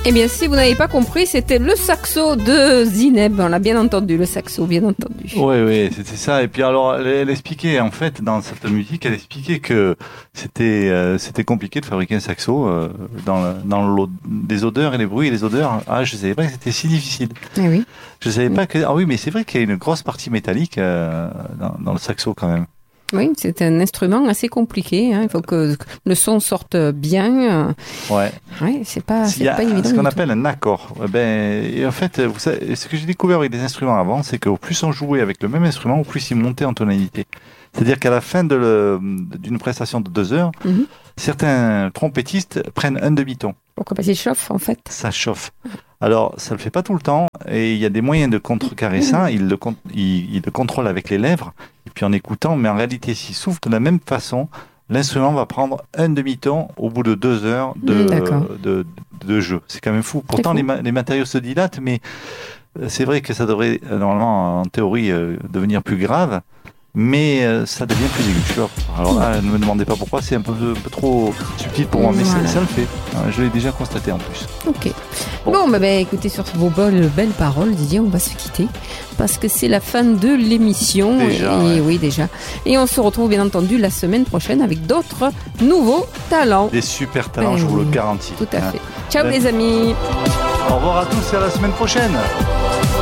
Eh bien, si vous n'avez pas compris, c'était le saxo de Zineb. On l'a bien entendu, le saxo, bien entendu. Oui, c'était ça. Et puis alors, elle expliquait, en fait, dans cette musique, elle expliquait que c'était compliqué de fabriquer un saxo dans des odeurs et les bruits et les odeurs. Ah, je savais pas que c'était si difficile. Eh oui. Je savais pas que... Ah oui, mais c'est vrai qu'il y a une grosse partie métallique dans le saxo quand même. Oui, c'est un instrument assez compliqué. Hein. Il faut que le son sorte bien. Ouais. Ouais, c'est pas évident. Ce qu'on appelle un accord. Et en fait, vous savez, ce que j'ai découvert avec des instruments avant, c'est qu'au plus on jouait avec le même instrument, au plus il montait en tonalité. C'est-à-dire qu'à la fin d'une prestation de 2 heures, certains trompettistes prennent un demi-ton. Pourquoi? Parce qu'il chauffe, en fait. Ça chauffe. Alors, ça le fait pas tout le temps, et il y a des moyens de contrecarrer ça. Il le contrôle avec les lèvres, et puis en écoutant, mais en réalité, s'il souffle de la même façon, l'instrument va prendre un demi-ton au bout de 2 heures de jeu. C'est quand même fou. Pourtant, les matériaux se dilatent, mais c'est vrai que ça devrait, normalement, en théorie, devenir plus grave. Mais ça devient plus aigu. Alors là, ne me demandez pas pourquoi, c'est un peu trop subtil pour moi, mais ça le fait. Je l'ai déjà constaté en plus. Ok. Bon, écoutez, sur vos belles paroles, Didier, on va se quitter parce que c'est la fin de l'émission. Oui, déjà. Et on se retrouve bien entendu la semaine prochaine avec d'autres nouveaux talents. Des super talents, je vous le garantis. Tout à fait. Ciao les amis. Au revoir à tous et à la semaine prochaine.